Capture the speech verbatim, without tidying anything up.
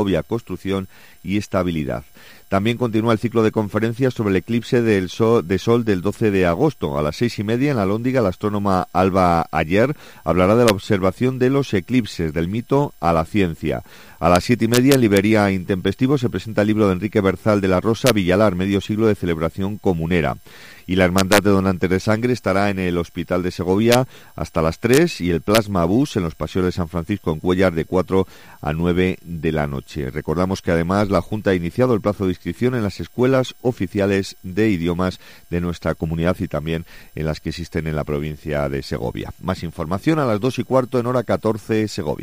Segovia, construcción y estabilidad. También continúa el ciclo de conferencias sobre el eclipse del sol, de sol del doce de agosto. A las seis y media en la Alhóndiga, la astrónoma Alba Ayer hablará de la observación de los eclipses, del mito a la ciencia. A las siete y media en Librería Intempestivo se presenta el libro de Enrique Berzal de la Rosa, Villalar, medio siglo de celebración comunera. Y la Hermandad de Donantes de Sangre estará en el Hospital de Segovia hasta las tres y el Plasma Bus en los Paseos de San Francisco en Cuéllar de cuatro a nueve de la noche. Recordamos que además la Junta ha iniciado el plazo de inscripción en las escuelas oficiales de idiomas de nuestra comunidad y también en las que existen en la provincia de Segovia. Más información a las dos y cuarto en hora catorce Segovia.